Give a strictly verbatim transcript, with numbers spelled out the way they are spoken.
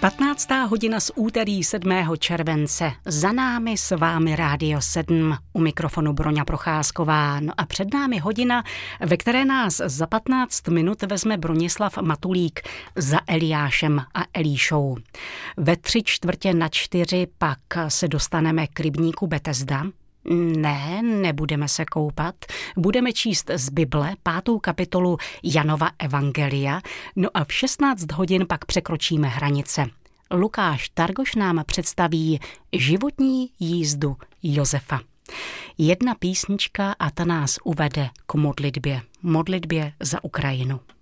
patnáctá hodina z úterý sedmého července. Za námi s vámi Rádio sedm, u mikrofonu Broňa Procházková. No a před námi hodina, ve které nás za patnáct minut vezme Bronislav Matulík za Eliášem a Elíšou. Ve tři čtvrtě na čtyři pak se dostaneme k rybníku Betesda. Ne, nebudeme se koupat, budeme číst z Bible pátou kapitolu Janova evangelia, no a v šestnáct hodin pak překročíme hranice. Lukáš Targoš nám představí životní jízdu Josefa. Jedna písnička a ta nás uvede k modlitbě, modlitbě za Ukrajinu.